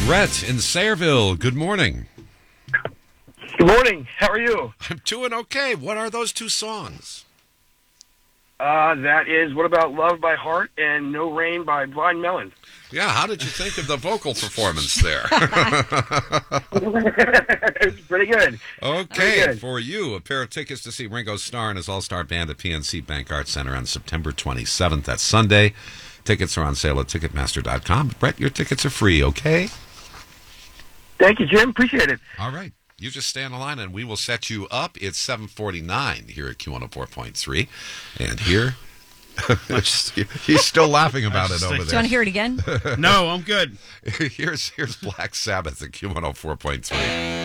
Brett in Sayreville, good morning. Good morning. How are you? I'm doing okay. What are those two songs? That is What About Love by Heart and No Rain by Blind Melon. Yeah, how did you think of the vocal performance there? It's pretty good. Okay, Pretty good. for you, a pair of tickets to see Ringo Starr and his All-Star Band at PNC Bank Arts Center on September 27th. That's Sunday. Tickets are on sale at Ticketmaster.com. Brett, your tickets are free, okay? Thank you, Jim. Appreciate it. All right. You just stay on the line, and we will set you up. It's 7:49 here at Q104.3. And here, he's still laughing about it over Do you there. want to hear it again? No, I'm good. Here's Black Sabbath at Q104.3.